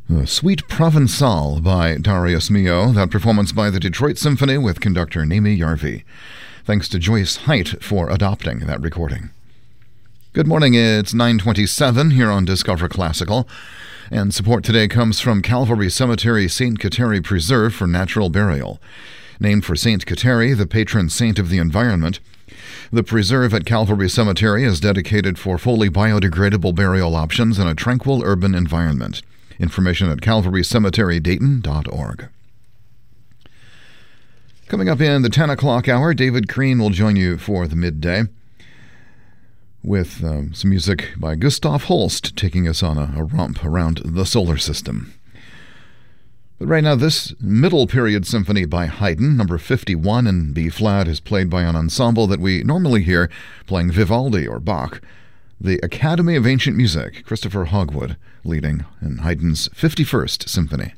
Suite Provençale by Darius Milhaud, that performance by the Detroit Symphony with conductor Nimi Yarvi. Thanks to Joyce Height for adopting that recording. Good morning, it's 9:27 here on Discover Classical, and support today comes from Calvary Cemetery St. Kateri Preserve for Natural Burial. Named for St. Kateri, the patron saint of the environment, the preserve at Calvary Cemetery is dedicated for fully biodegradable burial options in a tranquil urban environment. Information at calvarycemeterydayton.org. Coming up in the 10 o'clock hour, David Crean will join you for the midday with some music by Gustav Holst taking us on a romp around the solar system. But right now, this middle period symphony by Haydn, number 51 in B-flat, is played by an ensemble that we normally hear playing Vivaldi or Bach. The Academy of Ancient Music, Christopher Hogwood, leading in Haydn's 51st Symphony.